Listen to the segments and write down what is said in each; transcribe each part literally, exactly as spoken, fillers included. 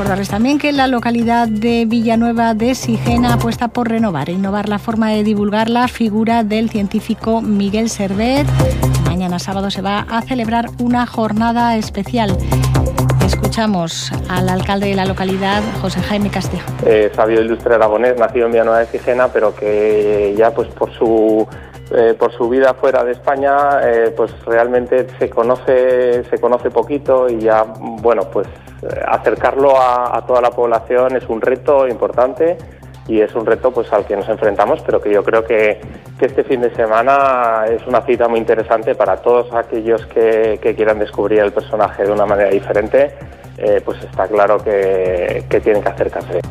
Recordarles también que la localidad de Villanueva de Sigena apuesta por renovar e innovar la forma de divulgar la figura del científico Miguel Servet. Mañana sábado se va a celebrar una jornada especial. Escuchamos al alcalde de la localidad, José Jaime Castilla. Eh, sabio ilustre aragonés, nacido en Villanueva de Sigena, pero que ya pues por su eh, por su vida fuera de España, eh, pues realmente se conoce se conoce poquito y ya bueno pues acercarlo a, a toda la población es un reto importante. Y es un reto pues al que nos enfrentamos, pero que yo creo que, que este fin de semana es una cita muy interesante para todos aquellos que, que quieran descubrir el personaje de una manera diferente, eh, pues está claro que, que tienen que acercarse.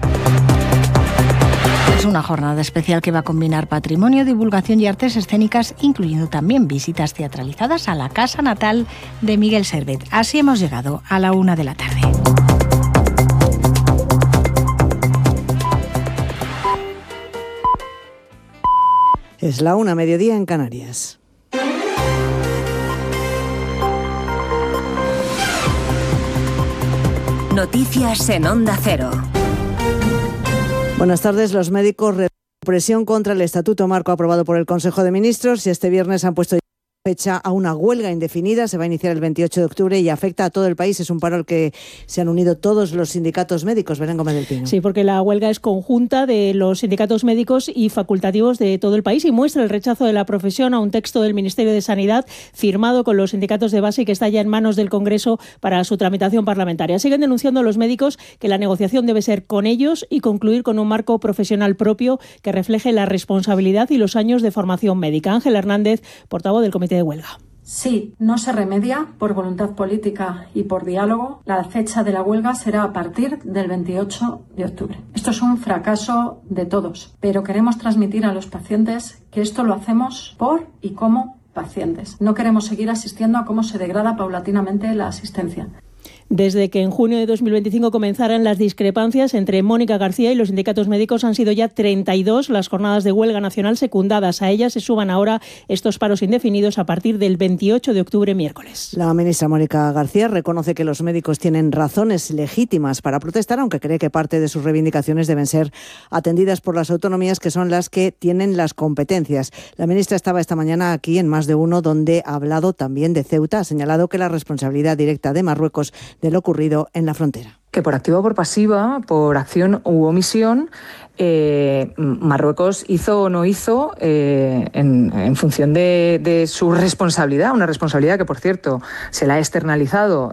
Es una jornada especial que va a combinar patrimonio, divulgación y artes escénicas, incluyendo también visitas teatralizadas a la casa natal de Miguel Servet. Así hemos llegado a la una de la tarde. Es la una, mediodía en Canarias. Noticias en Onda Cero. Buenas tardes. Los médicos represión contra el Estatuto Marco aprobado por el Consejo de Ministros y este viernes han puesto fecha a una huelga indefinida. Se va a iniciar el veintiocho de octubre y afecta a todo el país. Es un paro al que se han unido todos los sindicatos médicos. Belén Gómez del Pino. Sí, porque la huelga es conjunta de los sindicatos médicos y facultativos de todo el país y muestra el rechazo de la profesión a un texto del Ministerio de Sanidad firmado con los sindicatos de base y que está ya en manos del Congreso para su tramitación parlamentaria. Siguen denunciando los médicos que la negociación debe ser con ellos y concluir con un marco profesional propio que refleje la responsabilidad y los años de formación médica. Ángel Hernández, portavoz del Comité de Huelga. Si no se remedia por voluntad política y por diálogo, la fecha de la huelga será a partir del veintiocho de octubre. Esto es un fracaso de todos, pero queremos transmitir a los pacientes que esto lo hacemos por y como pacientes. No queremos seguir asistiendo a cómo se degrada paulatinamente la asistencia. Desde que en junio de dos mil veinticinco comenzaran las discrepancias entre Mónica García y los sindicatos médicos, han sido ya treinta y dos las jornadas de huelga nacional secundadas. A ellas se suban ahora estos paros indefinidos a partir del veintiocho de octubre, miércoles. La ministra Mónica García reconoce que los médicos tienen razones legítimas para protestar, aunque cree que parte de sus reivindicaciones deben ser atendidas por las autonomías, que son las que tienen las competencias. La ministra estaba esta mañana aquí en Más de Uno, donde ha hablado también de Ceuta. Ha señalado que la responsabilidad directa de Marruecos de lo ocurrido en la frontera. Que por activa o por pasiva, por acción u omisión, eh, Marruecos hizo o no hizo eh, en, en función de, de su responsabilidad, una responsabilidad que, por cierto, se la ha externalizado